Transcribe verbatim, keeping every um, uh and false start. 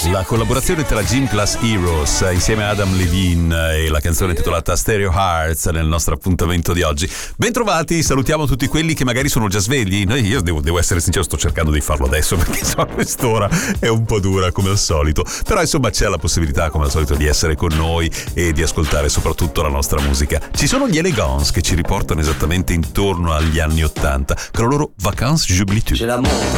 la collaborazione tra Gym Class Heroes insieme a Adam Levine e la canzone intitolata Stereo Hearts nel nostro appuntamento di oggi. Bentrovati, salutiamo tutti quelli che magari sono già svegli. Io devo, devo essere sincero, sto cercando di farlo adesso perché so, a quest'ora è un po' dura come al solito, però insomma c'è la possibilità come al solito di essere con noi e di ascoltare soprattutto la nostra musica. Ci sono gli Elegance che ci riportano esattamente intorno agli anni ottanta con la loro Vacances J'oublie tout. J'ai la montre